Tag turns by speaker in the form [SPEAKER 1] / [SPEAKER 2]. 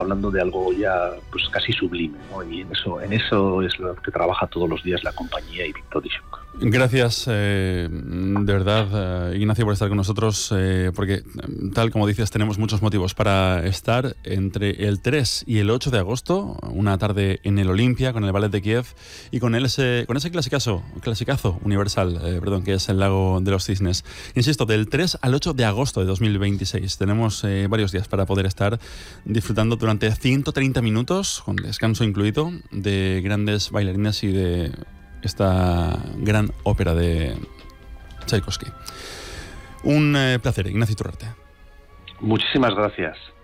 [SPEAKER 1] hablando de algo ya pues casi sublime, ¿no? Y en eso es lo que trabaja todos los días la compañía y Víctor Dixoc.
[SPEAKER 2] Gracias, de verdad, Ignacio, por estar con nosotros, porque tal como dices, tenemos muchos motivos para estar entre el 3 y el 8 de agosto, una tarde en el Olimpia con el Ballet de Kiev y con ese clasicazo universal, que es el Lago de los Cisnes. Insisto, del 3 al 8 de agosto de 2026. Tenemos varios días para poder estar disfrutando durante 130 minutos, con descanso incluido, de grandes bailarinas y de esta gran ópera de Tchaikovsky. Un placer, Ignacio Iturrate.
[SPEAKER 1] Muchísimas gracias.